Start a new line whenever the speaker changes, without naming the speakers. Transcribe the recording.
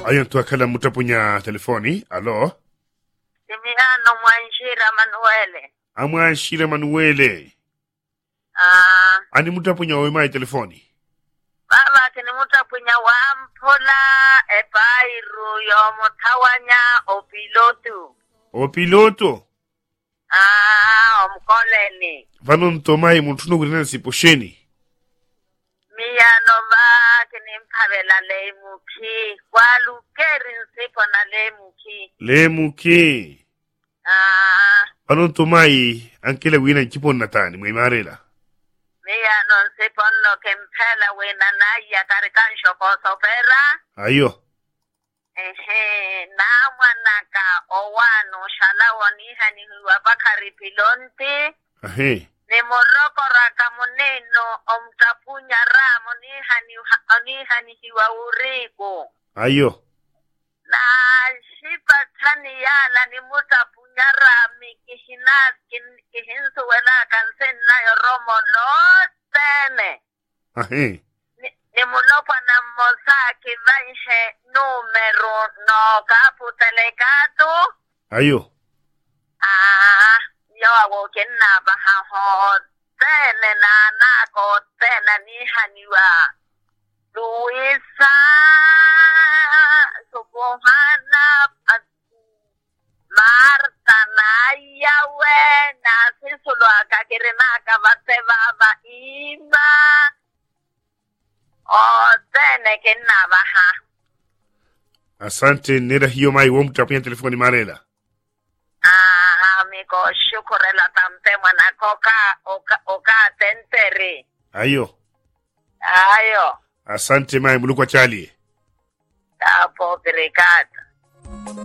Ayo tuakala mutapunya telefoni. Alo?
Simiano Mwanshira Manuele.
Amwanshira Manuele. Ani mutapunya wema telefoni.
Baba kini mutapunya wampola epairu yo mutawanya opilotu.
Opiloto?
Omkoleni.
Vano ntomai mutunu kurina siposheni.
Miyano ba kini mpavela lemuki. Walu kerin sipo na lemuki.
Lemuki. Vano ntomai ankele wina nkipo natani mwimarela.
Miyano sipo no kempela wina na ya karikansho kosopera.
Ayo.
Na mwanaka owano shalawani hani wabakari pilonti. Ni moroko raka muneno omtapunya ramo ni hani hiwa urigo.
Ayo.
Na shipa tani yala ni mutapunya rami kihinsu wela kansen na yoromo lotene. Ni mulopa na mosaki vanshe numero no kapu telekatu.
Ayo.
Yawa woken na baha ho tene na nako tene ni haniwa. Luisa Subuhana Marta na yawe na sisulu akakirinaka bateva ima. Tene kena baha.
Asante nera hiyo mai wo mutapunya telefoni marela.
Amigo shukurela tamte mwana oka tenteri.
Ayo.
Ayo.
Asante mai mulukwa chali.
Tapo birikata.